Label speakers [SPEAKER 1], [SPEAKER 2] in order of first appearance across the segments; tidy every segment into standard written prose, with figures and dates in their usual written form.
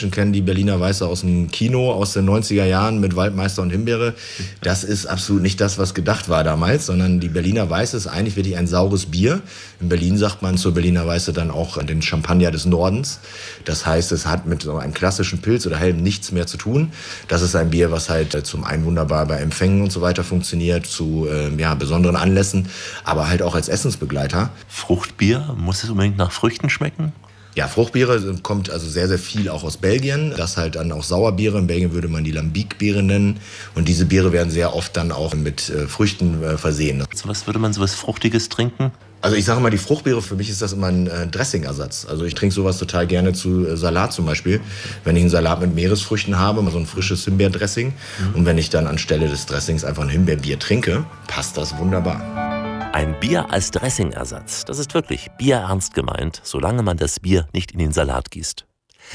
[SPEAKER 1] Menschen kennen die Berliner Weiße aus dem Kino aus den 90er Jahren mit Waldmeister und Himbeere. Das ist absolut nicht das, was gedacht war damals, sondern die Berliner Weiße ist eigentlich wirklich ein saures Bier. In Berlin sagt man zur Berliner Weiße dann auch den Champagner des Nordens. Das heißt, es hat mit so einem klassischen Pilz oder Helm nichts mehr zu tun. Das ist ein Bier, was halt zum einen wunderbar bei Empfängen und so weiter funktioniert, zu besonderen Anlässen, aber halt auch als Essensbegleiter.
[SPEAKER 2] Fruchtbier, muss es unbedingt nach Früchten schmecken?
[SPEAKER 1] Ja, Fruchtbiere kommt also sehr, sehr viel auch aus Belgien. Das halt dann auch Sauerbiere. In Belgien würde man die Lambic-Biere nennen. Und diese Biere werden sehr oft dann auch mit Früchten versehen.
[SPEAKER 2] Also was würde man sowas Fruchtiges trinken?
[SPEAKER 1] Also ich sage mal, die Fruchtbiere, für mich ist das immer ein Dressingersatz. Also ich trinke sowas total gerne zu Salat zum Beispiel. Wenn ich einen Salat mit Meeresfrüchten habe, mal so ein frisches Himbeerdressing. Und wenn ich dann anstelle des Dressings einfach ein Himbeerbier trinke, passt das wunderbar.
[SPEAKER 2] Ein Bier als Dressingersatz, das ist wirklich bierernst gemeint, solange man das Bier nicht in den Salat gießt.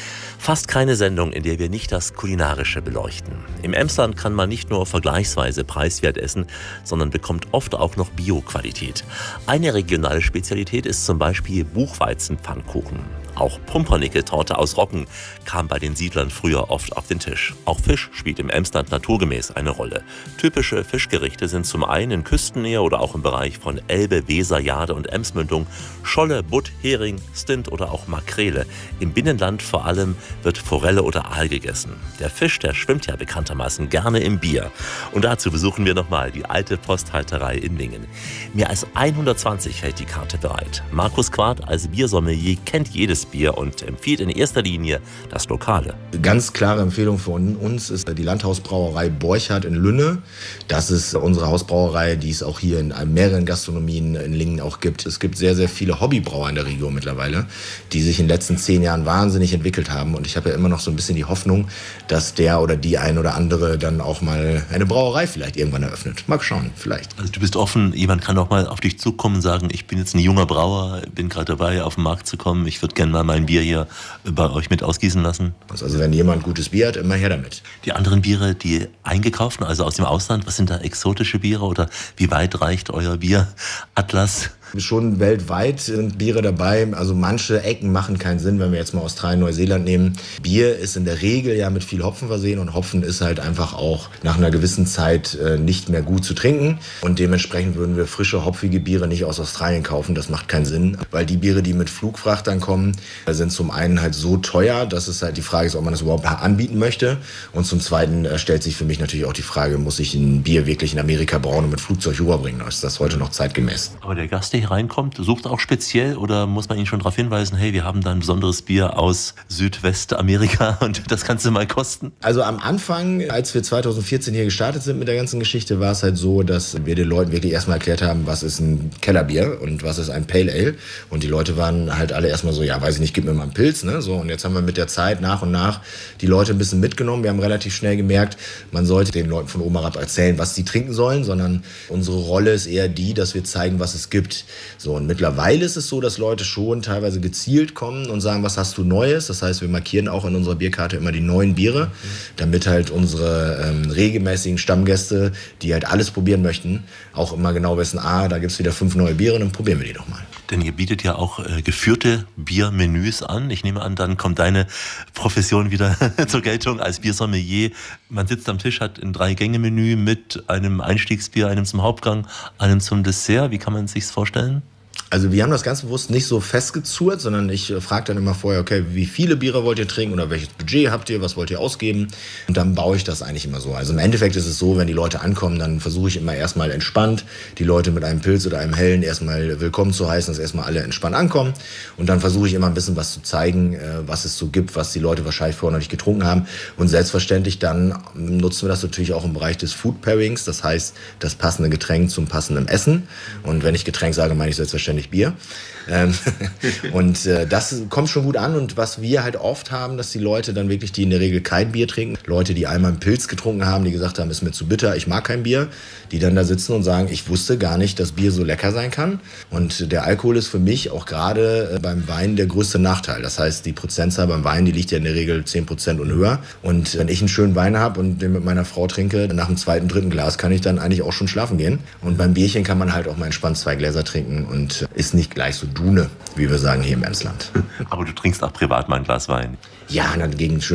[SPEAKER 2] Fast keine Sendung, in der wir nicht das Kulinarische beleuchten. Im Emsland kann man nicht nur vergleichsweise preiswert essen, sondern bekommt oft auch noch Bio-Qualität. Eine regionale Spezialität ist zum Beispiel Buchweizenpfannkuchen. Auch Pumpernickel-Torte aus Roggen kam bei den Siedlern früher oft auf den Tisch. Auch Fisch spielt im Emsland naturgemäß eine Rolle. Typische Fischgerichte sind zum einen in Küstennähe oder auch im Bereich von Elbe, Weser, Jade und Emsmündung Scholle, Butt, Hering, Stint oder auch Makrele. Im Binnenland vor allem wird Forelle oder Aal gegessen. Der Fisch, der schwimmt ja bekanntermaßen gerne im Bier. Und dazu besuchen wir nochmal die alte Posthalterei in Lingen. Mehr als 120 hält die Karte bereit. Markus Quart als Biersommelier kennt jedes Bier und empfiehlt in erster Linie das Lokale.
[SPEAKER 1] Ganz klare Empfehlung von uns ist die Landhausbrauerei Borchardt in Lünne. Das ist unsere Hausbrauerei, die es auch hier in mehreren Gastronomien in Lingen auch gibt. Es gibt sehr, sehr viele Hobbybrauer in der Region mittlerweile, die sich in den letzten 10 Jahren wahnsinnig entwickelt haben. Und ich habe ja immer noch so ein bisschen die Hoffnung, dass der oder die ein oder andere dann auch mal eine Brauerei vielleicht irgendwann eröffnet. Mal schauen, vielleicht.
[SPEAKER 2] Also du bist offen, jemand kann auch mal auf dich zukommen und sagen, ich bin jetzt ein junger Brauer, bin gerade dabei, auf den Markt zu kommen, ich würde gerne mal mein Bier hier bei euch mit ausgießen lassen.
[SPEAKER 1] Also wenn jemand gutes Bier hat, immer her damit.
[SPEAKER 2] Die anderen Biere, die eingekauften, also aus dem Ausland, was sind da exotische Biere oder wie weit reicht euer Bieratlas?
[SPEAKER 1] Schon weltweit sind Biere dabei. Also manche Ecken machen keinen Sinn, wenn wir jetzt mal Australien, Neuseeland nehmen. Bier ist in der Regel ja mit viel Hopfen versehen und Hopfen ist halt einfach auch nach einer gewissen Zeit nicht mehr gut zu trinken. Und dementsprechend würden wir frische, hopfige Biere nicht aus Australien kaufen. Das macht keinen Sinn, weil die Biere, die mit Flugfrachtern kommen, sind zum einen halt so teuer, dass es halt die Frage ist, ob man das überhaupt anbieten möchte. Und zum Zweiten stellt sich für mich natürlich auch die Frage, muss ich ein Bier wirklich in Amerika brauen und mit Flugzeug rüberbringen? Ist das heute noch zeitgemäß?
[SPEAKER 2] Aber der Gast, der hier reinkommt, sucht auch speziell oder muss man ihn schon darauf hinweisen, hey, wir haben da ein besonderes Bier aus Südwestamerika und das kannst du mal kosten?
[SPEAKER 1] Also am Anfang, als wir 2014 hier gestartet sind mit der ganzen Geschichte, war es halt so, dass wir den Leuten wirklich erstmal erklärt haben, was ist ein Kellerbier und was ist ein Pale Ale. Und die Leute waren halt alle erstmal so, ja, weiß ich nicht, gib mir mal einen Pilz, ne? So, und jetzt haben wir mit der Zeit nach und nach die Leute ein bisschen mitgenommen. Wir haben relativ schnell gemerkt, man sollte den Leuten von oben herab erzählen, was sie trinken sollen, sondern unsere Rolle ist eher die, dass wir zeigen, was es gibt. So, und mittlerweile ist es so, dass Leute schon teilweise gezielt kommen und sagen, was hast du Neues? Das heißt, wir markieren auch in unserer Bierkarte immer die neuen Biere, damit halt unsere regelmäßigen Stammgäste, die halt alles probieren möchten, auch immer genau wissen, da gibt's wieder 5 neue Biere, dann probieren wir die doch mal.
[SPEAKER 2] Denn ihr bietet ja auch geführte Biermenüs an. Ich nehme an, dann kommt deine Profession wieder zur Geltung als Biersommelier. Man sitzt am Tisch, hat ein 3-Gänge-Menü mit einem Einstiegsbier, einem zum Hauptgang, einem zum Dessert. Wie kann man sich's vorstellen?
[SPEAKER 1] Also wir haben das ganz bewusst nicht so festgezurrt, sondern ich frage dann immer vorher, okay, wie viele Biere wollt ihr trinken oder welches Budget habt ihr, was wollt ihr ausgeben? Und dann baue ich das eigentlich immer so. Also im Endeffekt ist es so, wenn die Leute ankommen, dann versuche ich immer erstmal entspannt, die Leute mit einem Pilz oder einem Hellen erstmal willkommen zu heißen, dass erstmal alle entspannt ankommen. Und dann versuche ich immer ein bisschen was zu zeigen, was es so gibt, was die Leute wahrscheinlich vorher noch nicht getrunken haben. Und selbstverständlich dann nutzen wir das natürlich auch im Bereich des Food Pairings, das heißt das passende Getränk zum passenden Essen. Und wenn ich Getränk sage, meine ich selbstverständlich Bier. Und das kommt schon gut an. Und was wir halt oft haben, dass die Leute dann wirklich, die in der Regel kein Bier trinken, Leute, die einmal einen Pilz getrunken haben, die gesagt haben, ist mir zu bitter, ich mag kein Bier, die dann da sitzen und sagen, ich wusste gar nicht, dass Bier so lecker sein kann. Und der Alkohol ist für mich auch gerade beim Wein der größte Nachteil. Das heißt, die Prozentzahl beim Wein, die liegt ja in der Regel 10% und höher. Und wenn ich einen schönen Wein habe und den mit meiner Frau trinke, nach dem 2., 3. Glas kann ich dann eigentlich auch schon schlafen gehen. Und beim Bierchen kann man halt auch mal entspannt 2 Gläser trinken und ist nicht gleich so Dune, wie wir sagen hier im Emsland.
[SPEAKER 2] Aber du trinkst auch privat mal ein Glas Wein?
[SPEAKER 1] Ja, dann gegen